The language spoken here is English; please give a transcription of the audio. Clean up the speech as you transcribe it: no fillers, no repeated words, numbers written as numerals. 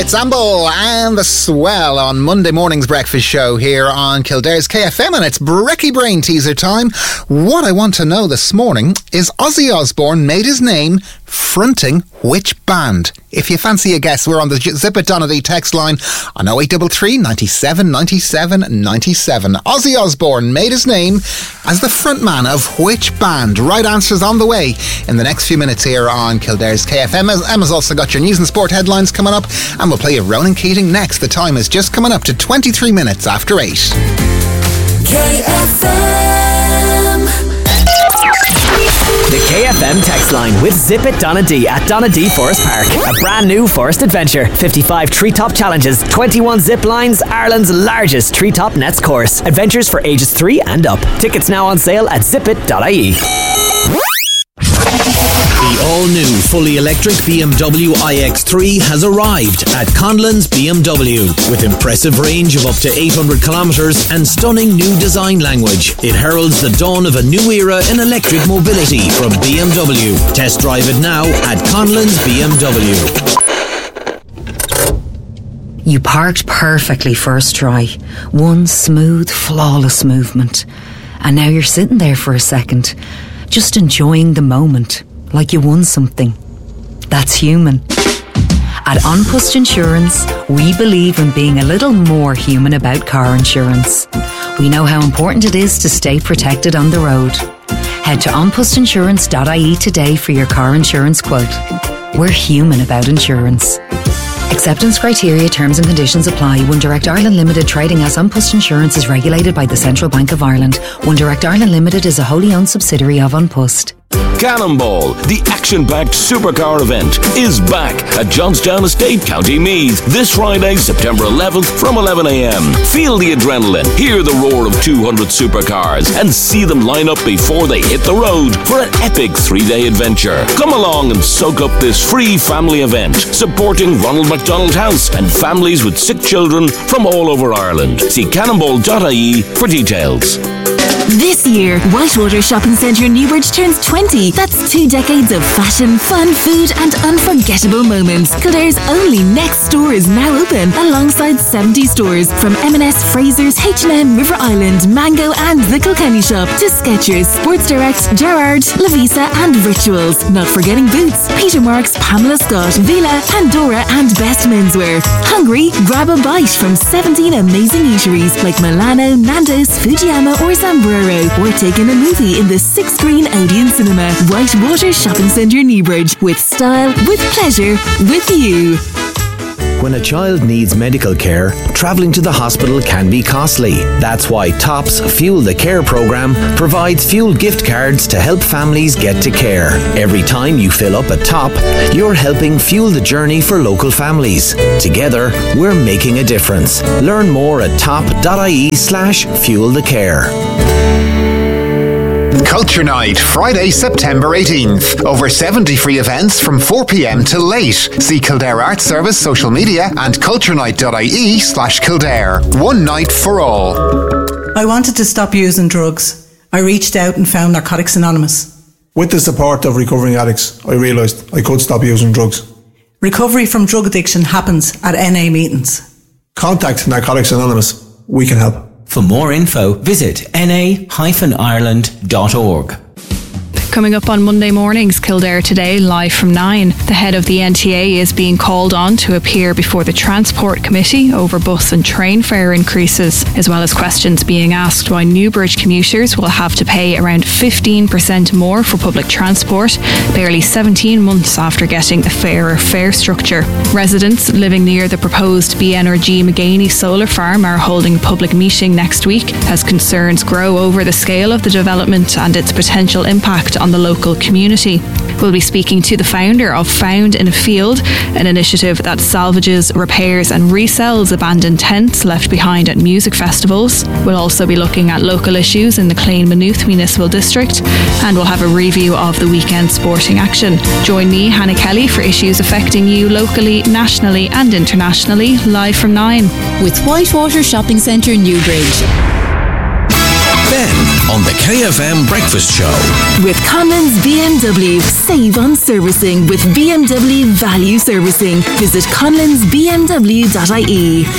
It's Amble and the Swell on Monday morning's breakfast show here on Kildare's KFM, and it's Brekkie Brain teaser time. What I want to know this morning is Ozzy Osbourne made his name fronting which band? If you fancy a guess, we're on the Zip It Donady text line on 0833 97 97 97. Ozzy Osbourne made his name as the frontman of which band? Right answers on the way in the next few minutes here on Kildare's KFM. Emma's also got your news and sport headlines coming up, and we'll play you Ronan Keating next. The time is just coming up to 23 minutes after 8. KFM. The KFM text line with Zip It Donady at Donady Forest Park. A brand new forest adventure. 55 treetop challenges, 21 zip lines, Ireland's largest treetop nets course. Adventures for ages 3 and up. Tickets now on sale at zipit.ie. The all-new fully electric BMW iX3 has arrived at Conlon's BMW. With impressive range of up to 800 kilometres and stunning new design language, it heralds the dawn of a new era in electric mobility from BMW. Test drive it now at Conlon's BMW. You parked perfectly first try. One smooth, flawless movement. And now you're sitting there for a second, just enjoying the moment, like you won something. That's human. At An Post Insurance, we believe in being a little more human about car insurance. We know how important it is to stay protected on the road. Head to onpostinsurance.ie today for your car insurance quote. We're human about insurance. Acceptance criteria, terms and conditions apply. One Direct Ireland Limited, trading as An Post Insurance, is regulated by the Central Bank of Ireland. One Direct Ireland Limited is a wholly owned subsidiary of An Post. Cannonball, the action-packed supercar event, is back at Johnstown Estate, County Meath, this Friday, September 11th from 11 a.m. Feel the adrenaline, hear the roar of 200 supercars, and see them line up before they hit the road for an epic 3-day adventure. Come along and soak up this free family event, supporting Ronald McDonald House and families with sick children from all over Ireland. See cannonball.ie for details. This year, Whitewater Shopping Centre Newbridge turns 20. That's 2 decades of fashion, fun, food and unforgettable moments. Kildare's only next store is now open, alongside 70 stores from M&S, Fraser's, H&M, River Island, Mango and The Kilkenny Shop to Skechers, Sports Direct, Gerrard, Lavisa and Rituals. Not forgetting Boots, Peter Marks, Pamela Scott, Vila, Pandora and Best Menswear. Hungry? Grab a bite from 17 amazing eateries like Milano, Nando's, Fujiyama or Zamburo. Or taking a movie in the 6-screen Odeon Cinema. Whitewater Shopping Centre Newbridge. With style, with pleasure, with you. When a child needs medical care, travelling to the hospital can be costly. That's why TOPS Fuel the Care programme provides fuel gift cards to help families get to care. Every time you fill up a top, you're helping fuel the journey for local families. Together, we're making a difference. Learn more at top.ie/fuelthecare. Culture Night, Friday, September 18th. Over 70 free events from 4 p.m. till late. See Kildare Arts Service social media and culturenight.ie/Kildare. One night for all. I wanted to stop using drugs. I reached out and found Narcotics Anonymous. With the support of recovering addicts, I realised I could stop using drugs. Recovery from drug addiction happens at NA meetings. Contact Narcotics Anonymous. We can help. For more info, visit na-ireland.org. Coming up on Monday mornings, Kildare Today, live from 9. The head of the NTA is being called on to appear before the Transport Committee over bus and train fare increases, as well as questions being asked why Newbridge commuters will have to pay around 15% more for public transport, barely 17 months after getting a fairer fare structure. Residents living near the proposed BNRG Maganey solar farm are holding a public meeting next week as concerns grow over the scale of the development and its potential impact on the local community. We'll be speaking to the founder of Found in a Field, an initiative that salvages, repairs and resells abandoned tents left behind at music festivals. We'll also be looking at local issues in the Clane Maynooth Municipal District, and we'll have a review of the weekend sporting action. Join me, Hannah Kelly, for issues affecting you locally, nationally and internationally, live from 9. With Whitewater Shopping Centre Newbridge. Ben on the KFM Breakfast Show. With Conlon's BMW, save on servicing with BMW Value Servicing. Visit conlonsbmw.ie.